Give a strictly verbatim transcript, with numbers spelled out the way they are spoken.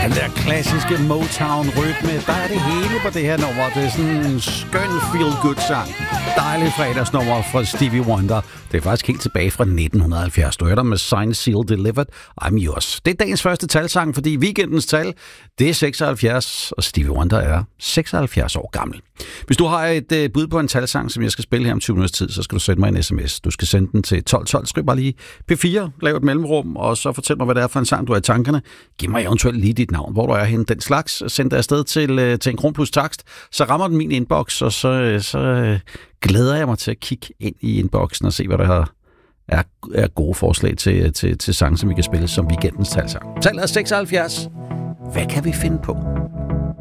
Den der klassiske Motown-rytme, der er det hele på det her nummer. Det er sådan en skøn feel-good-sang. Dejlig fredagsnummer fra Stevie Wonder. Det er faktisk helt tilbage fra nitten halvfjerds. Du hørte med Signed, Sealed, Delivered, I'm Yours. Det er dagens første talsang, fordi weekendens tal, det er seksoghalvfjerds, og Stevie Wonder er seksoghalvfjerds år gammel. Hvis du har et uh, bud på en talsang, som jeg skal spille her om tyve minutters tid, så skal du sende mig en sms. Du skal sende den til tolv tolv. Skriv bare lige P fire, lav et mellemrum, og så fortæl mig, hvad det er for en sang, du har i tankerne. Giv mig eventuelt lige dit navn, hvor du er henne. Den slags, send det afsted til, uh, til en kron plus takst. Så rammer den min inbox, og så, så uh, glæder jeg mig til at kigge ind i inboxen og se, hvad der er, er, er gode forslag til, til, til sange, som vi kan spille som weekendens talsang. Tallet er seksoghalvfjerds. Hvad kan vi finde på?